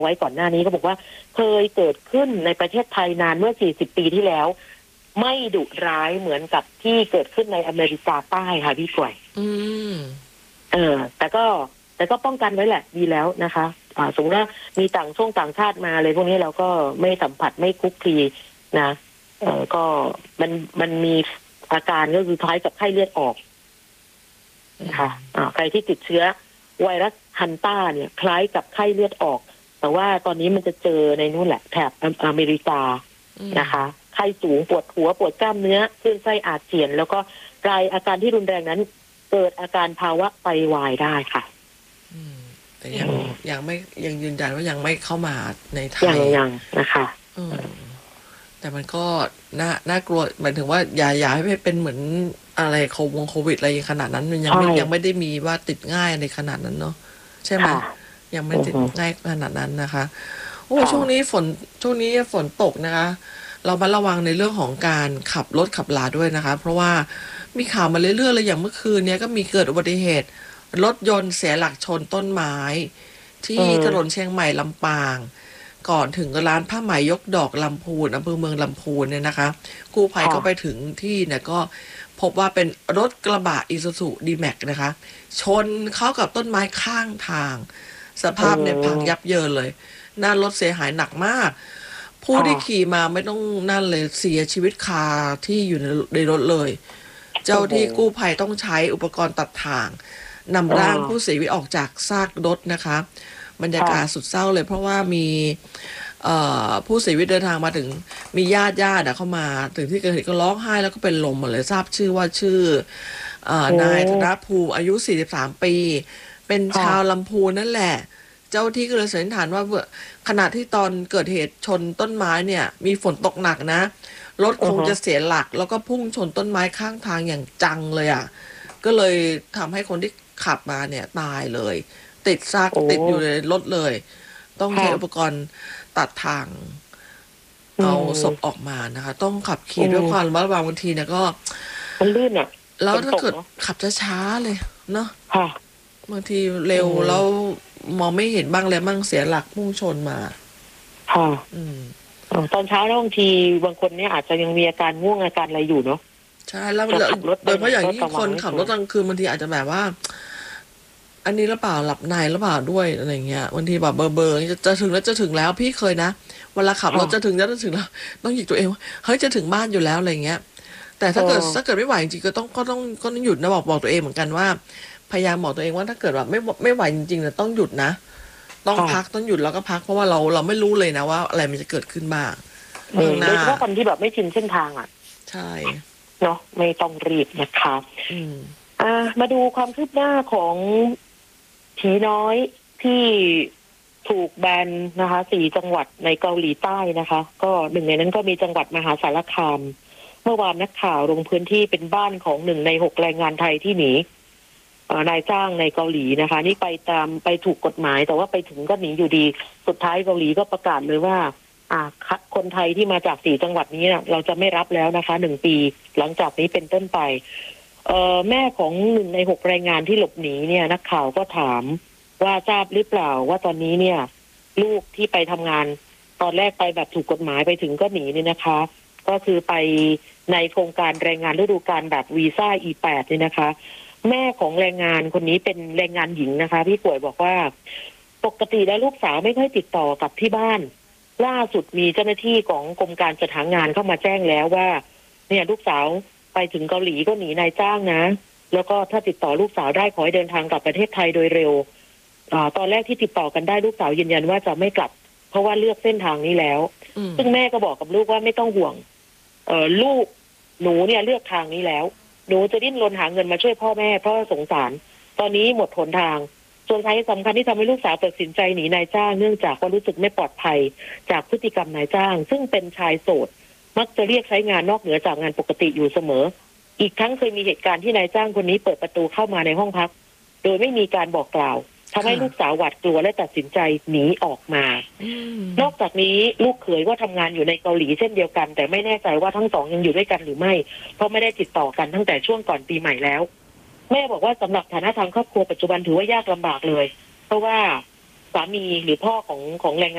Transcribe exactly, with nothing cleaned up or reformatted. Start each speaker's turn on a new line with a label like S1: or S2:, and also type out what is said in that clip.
S1: ไว้ก่อนหน้านี้ก็บอกว่าเคยเกิดขึ้นในประเทศไทยนานเมื่อสี่สิบปีที่แล้วไม่ดุร้ายเหมือนกับที่เกิดขึ้นในอเมริกาใต้ค่ะพี่กวย
S2: อืม
S1: เออแต่ก็แต่ก็ป้องกันไว้แหละดีแล้วนะคะอ่าสมมติว่ามีต่างช่วงต่างชาติมาเลยพวกนี้เราก็ไม่สัมผัสไม่คุกคีนะเออก็มันมันมีอาการก็คือคล้ายกับไข้เลือดออกนะคะอ่าใครที่ติดเชื้อไวรัสฮันต้าเนี่ยคล้ายกับไข้เลือดออกแต่ว่าตอนนี้มันจะเจอในนู่นแหละแถบอเมริกานะคะไข้สูงปวดหัวปวดกล้ามเนื้อคลื่นไส้อาเจียนแล้วก็กลายอาการที่รุนแรงนั้นเกิดอาการภาวะไตวายได้ค่ะ
S2: แต่ยังยังไม่ยังยืนยันว่ายังไม่เข้ามาในไทย
S1: ยังยังนะคะ
S2: แต่มันก็น่าน่ากลัวหมายถึงว่าอย่าอย่าให้เป็นเหมือนอะไรโควงโควิดอะไรขนาดนั้นมันยังไม่ยังไม่ได้มีว่าติดง่ายในขนาดนั้นเนาะใช่ไหมยังไม่ติดง่ายขนาดนั้นนะคะโอ้ช่วงนี้ฝนช่วงนี้ฝนตกนะคะเรามาระวังในเรื่องของการขับรถขับลาด้วยนะคะเพราะว่ามีข่าวมาเรื่อยๆเลยอย่างเมื่อคืนนี้ก็มีเกิดอุบัติเหตุรถยนต์เสียหลักชนต้นไม้ที่ถนนเชียงใหม่ลำปางก่อนถึงร้านผ้าไหมยกดอกลำพูนอำเภอเมืองลำพูนเนี่ยนะคะกู้ภัยก็ไปถึงที่เนี่ยก็พบว่าเป็นรถกระบะอิซูซุดีแม็กนะคะชนเข้ากับต้นไม้ข้างทางสภาพเนี่ยพังยับเยินเลยหน้ารถเสียหายหนักมากผู้ที่ขี่มาไม่ต้องนั่นเลยเสียชีวิตคาที่อยู่ในรถเลยเจ้าที่กู้ภัยต้องใช้อุปกรณ์ตัดทางนำร่างผู้เสียชีวิตออกจากซากรถนะคะบรรยากาศสุดเศร้าเลยเพราะว่ามีผู้เสียชีวิตเดินทางมาถึงมีญาติญาติเข้ามาถึงที่เกิดเหตุก็ร้องไห้แล้วก็เป็นลมหมดเลยทราบชื่อว่าชื่อนายธนภูมิอายุสี่สิบสามปีเป็นชาวลำพูนนั่นแหละเจ้าที่ก็เลยสันนิษฐานว่าขณะที่ตอนเกิดเหตุชนต้นไม้เนี่ยมีฝนตกหนักนะรถคงจะเสียหลักแล้วก็พุ่งชนต้นไม้ข้างทางอย่างจังเลยอ่ะก็เลยทำให้คนที่ขับมาเนี่ยตายเลยติดซากติดอยู่ในรถเลยต้องใช้อุปกรณ์ตัดทางเอาศพออกมานะคะต้องขับขี่ด้วยความระมัดระวังบางทีเนี่ยก็
S1: มันลื่นอ่ะ
S2: แล้วถ้าเกิดขับช้าๆเลยเนาะบางทีเร็วแล้วมองไม่เห็นบ้างเลยบ้างเสียหลักพุ่งชนมา
S1: ค่ะอืมตอนเช้าแล้วบางทีบางคนเนี่ยอาจจะยังมีอาการง่วงอาการอะไรอยู่เนาะ
S2: ใช่แล้วโดยเฉพาะอย่างยิ่งคนขับรถกลางคืนบางทีอาจจะแบบว่าอันนี้หรือเปล่าหลับในหรือเปล่าด้วยอะไรเงี้ยบางทีแบบเบอร์เบอร์จะจะถึงแล้วจะถึงแล้วพี่เคยนะเวลาขับรถจะถึงแล้วจะถึงแล้วต้องหยิกตัวเองเฮ้ยจะถึงบ้านอยู่แล้วอะไรเงี้ยแต่ถ้าเกิดถ้าเกิดไม่ไหวจริงๆก็ต้องก็ต้องก็ต้องหยุดนะบอกบอกตัวเองเหมือนกันว่าพยายามบอกตัวเองว่าถ้าเกิดแบบไม่ไม่ไหวจริงๆเนี่ยต้องหยุดนะต้องพักต้องหยุดแล้วก็พักเพราะว่าเราเราไม่รู้เลยนะว่าอะไรมันจะเกิดขึ้นบ้าง
S1: โดยเฉพาะคนที่แบบไม่ชินเส้นทางอ่ะ
S2: ใช่
S1: เนาะไม่ต้องรีบนะคะอืมอ่ามาดูความคืบหน้าของผีน้อยที่ถูกแบนนะคะสี่จังหวัดในเกาหลีใต้นะคะก็หนึ่งในนั้นก็มีจังหวัดมหาสารคามเมื่อวานนักข่าวลงพื้นที่เป็นบ้านของหนึ่งในหกแรงงานไทยที่หนีนายจ้างในเกาหลีนะคะนี่ไปตามไปถูกกฎหมายแต่ว่าไปถึงก็หนีอยู่ดีสุดท้ายเกาหลีก็ประกาศเลยว่าอ่าคนไทยที่มาจากสี่จังหวัดนี้นะเราจะไม่รับแล้วนะคะหนึ่งปีหลังจากนี้เป็นต้นไปเอ่อแม่ของหนึ่งในหกแรงงานที่หลบหนีเนี่ยนักข่าวก็ถามว่าทราบหรือเปล่าว่าตอนนี้เนี่ยลูกที่ไปทำงานตอนแรกไปแบบถูกกฎหมายไปถึงก็หนีเนี่ยนะคะก็คือไปในโครงการแรงงานฤดูกาลแบบวีซ่า อี แปด เนี่ยนะคะแม่ของแรงงานคนนี้เป็นแรงงานหญิงนะคะพี่ป่วยบอกว่าปกติแล้วลูกสาวไม่ค่อยติดต่อกับที่บ้านล่าสุดมีเจ้าหน้าที่ของกรมการจัดหางานเข้ามาแจ้งแล้วว่าเนี่ยลูกสาวไปถึงเกาหลีก็หนีนายจ้างนะแล้วก็ถ้าติดต่อลูกสาวได้ขอให้เดินทางกลับประเทศไทยโดยเร็วอ่าตอนแรกที่ติดต่อกันได้ลูกสาวยืนยันว่าจะไม่กลับเพราะว่าเลือกเส้นทางนี้แล้วซึ่งแม่ก็บอกกับลูกว่าไม่ต้องห่วงเอ่อลูกหนูเนี่ยเลือกทางนี้แล้วหนูจะดิ้นรนหาเงินมาช่วยพ่อแม่เพราะสงสารตอนนี้หมดหนทางส่วนสาเหตุสำคัญที่ทำให้ลูกสาวตัดสินใจหนีนายจ้างเนื่องจากว่ารู้สึกไม่ปลอดภัยจากพฤติกรรมนายจ้างซึ่งเป็นชายโสดมักจะเรียกใช้งานนอกเหนือจากงานปกติอยู่เสมออีกทั้งเคยมีเหตุการณ์ที่นายจ้างคนนี้เปิดประตูเข้ามาในห้องพักโดยไม่มีการบอกกล่าวทำให้ลูกสาวหวาดกลัวและตัดสินใจหนีออกมานอกจากนี้ลูกเขยก็ทำงานอยู่ในเกาหลีเช่นเดียวกันแต่ไม่แน่ใจว่าทั้งสองยังอยู่ด้วยกันหรือไม่เพราะไม่ได้ติดต่อกันตั้งแต่ช่วงก่อนปีใหม่แล้วแม่บอกว่าสำหรับฐานะทางครอบครัวปัจจุบันถือว่ายากลำบากเลยเพราะว่าสามีหรือพ่อของของแรงงาน